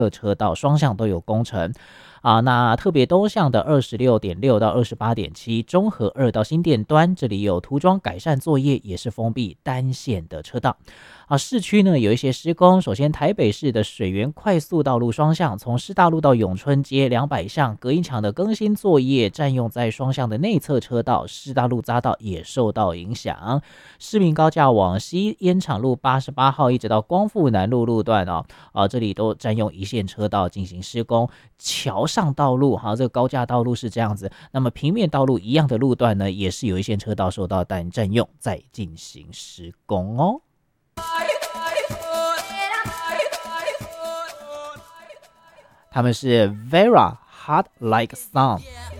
车道双向都有工程那特别东向的26.6到28.7，中和2到新店端，这里有涂装改善作业，也是封闭单线的车道。市区呢有一些施工，首先台北市的水源快速道路双向，从师大路到永春街200巷隔音墙的更新作业占用在双向的内侧车道，师大路匝道也受到影响。市民高架往西烟厂路88号一直到光复南路路段这里都占用一线车道进行施工。桥上道路这个高架道路是这样子，那么平面道路一样的路段呢，也是有一线车道受到占用，再进行施工哦。他们是 Vera Hot Like Sun。